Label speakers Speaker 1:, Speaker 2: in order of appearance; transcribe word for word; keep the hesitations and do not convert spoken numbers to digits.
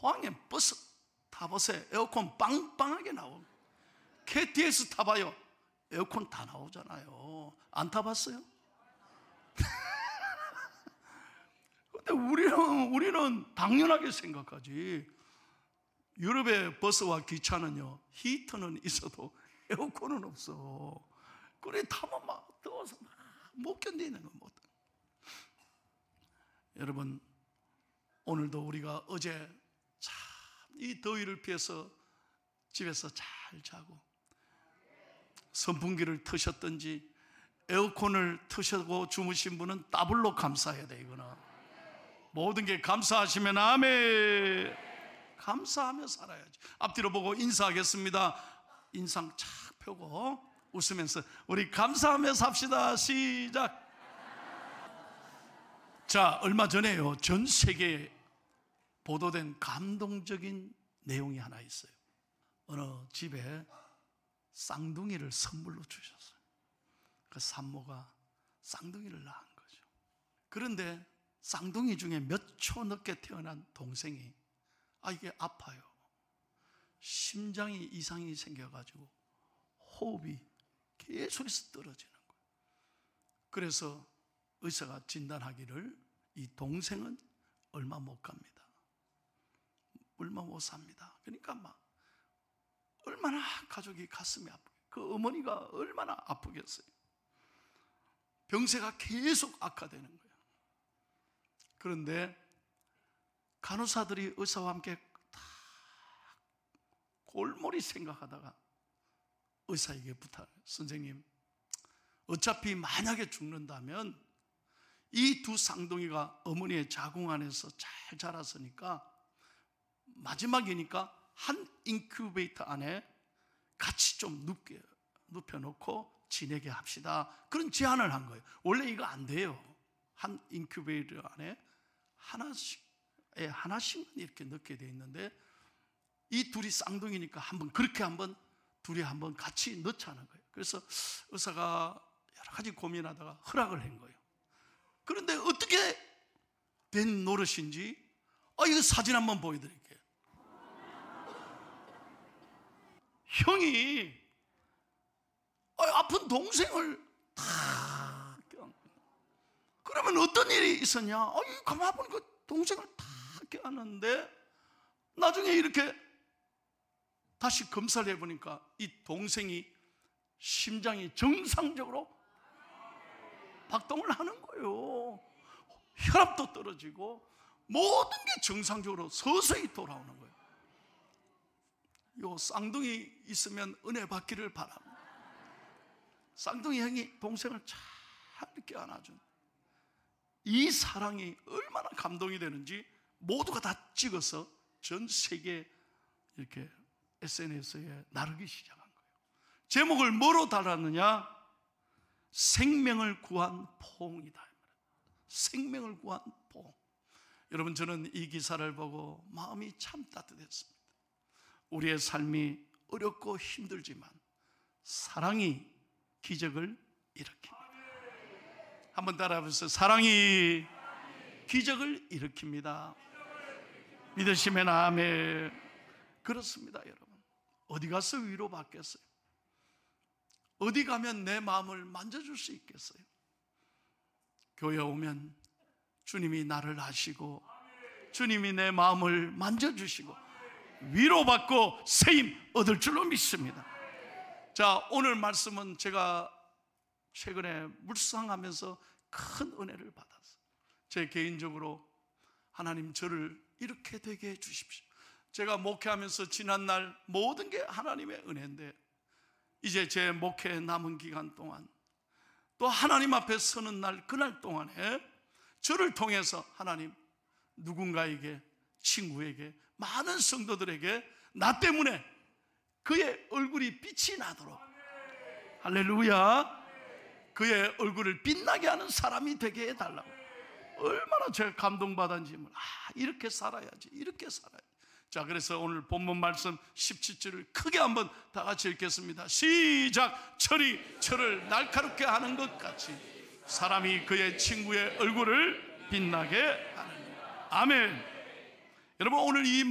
Speaker 1: 포항에 버스 타보세요. 에어컨 빵빵하게 나오고. 케이티엑스 타봐요. 에어컨 다 나오잖아요. 안 타봤어요? 근데 우리는, 우리는 당연하게 생각하지. 유럽의 버스와 기차는요, 히터는 있어도 에어컨은 없어. 그래, 타면 막 더워서 막 못 견디는 건 못. 여러분, 오늘도 우리가 어제 참 이 더위를 피해서 집에서 잘 자고 선풍기를 트셨든지 에어컨을 트시고 주무신 분은 더블로 감사해야 돼. 이거는 모든 게 감사하시면 아멘. 감사하며 살아야지. 앞뒤로 보고 인사하겠습니다. 인상 착 펴고 웃으면서 우리 감사하며 삽시다. 시작. 자, 얼마 전에요, 전 세계에 보도된 감동적인 내용이 하나 있어요. 어느 집에 쌍둥이를 선물로 주셨어요. 그 산모가 쌍둥이를 낳은 거죠. 그런데 쌍둥이 중에 몇 초 늦게 태어난 동생이 아 이게 아파요. 심장이 이상이 생겨가지고 호흡이 계속해서 떨어지는 거예요. 그래서 의사가 진단하기를 이 동생은 얼마 못 갑니다. 얼마 못 삽니다. 그러니까 막 얼마나 가족이 가슴이 아프게, 그 어머니가 얼마나 아프겠어요. 병세가 계속 악화되는 거예요. 그런데 간호사들이 의사와 함께 다 골몰이 생각하다가 의사에게 부탁해요. 선생님, 어차피 만약에 죽는다면 이 두 쌍둥이가 어머니의 자궁 안에서 잘 자랐으니까 마지막이니까 한 인큐베이터 안에 같이 좀 눕게, 눕혀놓고 지내게 합시다. 그런 제안을 한 거예요. 원래 이거 안 돼요. 한 인큐베이터 안에 하나씩, 예, 하나씩만 이렇게 넣게 돼 있는데 이 둘이 쌍둥이니까 한번 그렇게 한번 둘이 한번 같이 넣자는 거예요. 그래서 의사가 여러 가지 고민하다가 허락을 한 거예요. 그런데 어떻게 된 노릇인지 아, 이거 사진 한번 보여드릴게요. 형이 아픈 동생을 다 껴안고. 그러면 어떤 일이 있었냐? 아, 가만히 보니까 동생을 다 껴안는데 나중에 이렇게 다시 검사를 해보니까 이 동생이 심장이 정상적으로 박동을 하는 거예요. 혈압도 떨어지고 모든 게 정상적으로 서서히 돌아오는 거예요. 요 쌍둥이 있으면 은혜 받기를 바랍니다. 쌍둥이 형이 동생을 잘 이렇게 안아준 이 사랑이 얼마나 감동이 되는지 모두가 다 찍어서 전 세계 이렇게 에스엔에스에 나르기 시작한 거예요. 제목을 뭐로 달았느냐? 생명을 구한 포옹이다. 생명을 구한 포옹. 여러분, 저는 이 기사를 보고 마음이 참 따뜻했습니다. 우리의 삶이 어렵고 힘들지만 사랑이 기적을 일으킵니다. 한번 따라해보세요. 사랑이 기적을 일으킵니다. 믿으시면 아멘. 그렇습니다. 여러분, 어디 가서 위로받겠어요? 어디 가면 내 마음을 만져줄 수 있겠어요? 교회 오면 주님이 나를 아시고 주님이 내 마음을 만져주시고 위로받고 세임 얻을 줄로 믿습니다. 자, 오늘 말씀은 제가 최근에 묵상하면서 큰 은혜를 받았어요. 제 개인적으로 하나님 저를 이렇게 되게 해주십시오. 제가 목회하면서 지난날 모든 게 하나님의 은혜인데 이제 제 목회 남은 기간 동안 또 하나님 앞에 서는 날 그날 동안에 저를 통해서 하나님 누군가에게, 친구에게, 많은 성도들에게 나 때문에 그의 얼굴이 빛이 나도록, 할렐루야, 그의 얼굴을 빛나게 하는 사람이 되게 해달라고. 얼마나 제가 감동받았는지. 아, 이렇게 살아야지, 이렇게 살아야지. 자, 그래서 오늘 본문 말씀 십칠 절을 크게 한번 다 같이 읽겠습니다. 시작. 철이 철을 날카롭게 하는 것 같이 사람이 그의 친구의 얼굴을 빛나게 하느니라. 아멘. 여러분, 오늘 이